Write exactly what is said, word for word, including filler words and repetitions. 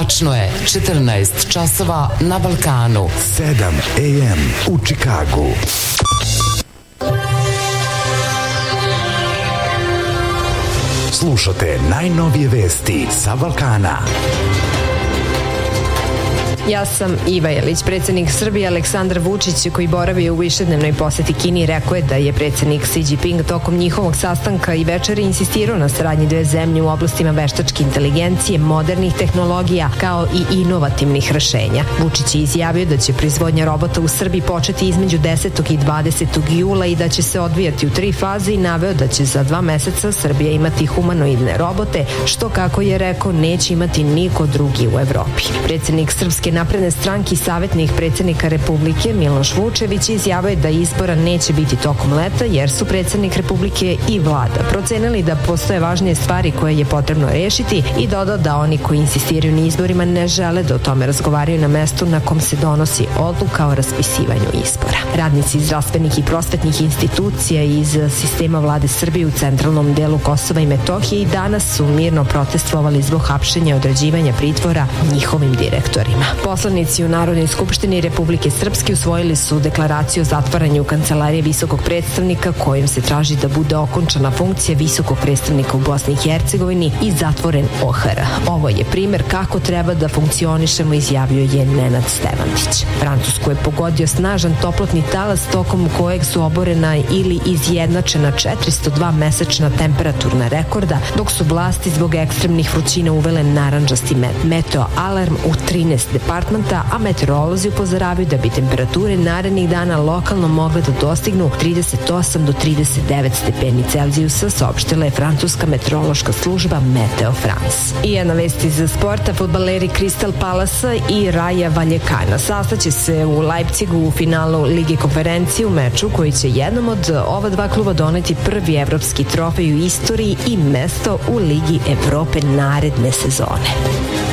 Tačno je četrnaest časova na Balkanu. sedam a m u Čikagu. Slušate najnovije vesti sa Balkana. Ja sam Iva Jelić. Predsjednik Srbije Aleksandar Vučić, koji boravi u višednevnoj poseti Kini, rekao je da je predsjednik Xi Jinping tokom njihovog sastanka i večeri insistirao na saradnji dve zemlje u oblastima veštačke inteligencije, modernih tehnologija, kao i inovativnih rešenja. Vučić je izjavio da će proizvodnja robota u Srbiji početi između desetog i dvadesetog jula i da će se odvijati u tri faze i naveo da će za dva meseca Srbija imati humanoidne robote, što, kako je rekao, neće imati niko drugi u Evropi. Predsjednik Srpske napredne stranke i savjetnik predsjednika Republike Miloš Vučević izjavio da izbora neće biti tokom leta, jer su predsjednik Republike i vlada procenili da postoje važnije stvari koje je potrebno rešiti i dodao da oni koji insistiraju na izborima ne žele da o tome razgovaraju na mestu na kom se donosi odluka o raspisivanju izbora. Radnici zdravstvenih i prosvetnih institucija iz sistema vlade Srbije u centralnom delu Kosova i Metohije i danas su mirno protestovali zbog hapšenja i određivanja pritvora njihovim direktorima. Poslanici u Narodnoj skupštini Republike Srpske usvojili su deklaraciju o zatvaranju Kancelarije visokog predstavnika, kojim se traži da bude okončana funkcija visokog predstavnika u Bosni i Hercegovini i zatvoren O H R. Ovo je primer kako treba da funkcionišemo, izjavio je Nenad Stevandić. Francusku je pogodio snažan toplotni talas tokom kojeg su oborena ili izjednačena četiristo dva mesečna temperaturna rekorda, dok su vlasti zbog ekstremnih vrućina uvele narandžasti meteo alarm u trinaest departmenta, a meteorolozi upozoravaju da bi temperature narednih dana lokalno mogle da dostignu trideset osam do trideset devet stepeni Celzijusa, saopštila je francuska meteorološka služba Meteo France. I jedna vest iz sporta, fudbaleri Crystal Palasa i Raja Valjekana sastaće se u Leipzigu u finalu Lige konferencije u meču koji će jednom od ova dva kluba doneti prvi evropski trofej u istoriji i mesto u Ligi Evrope naredne sezone.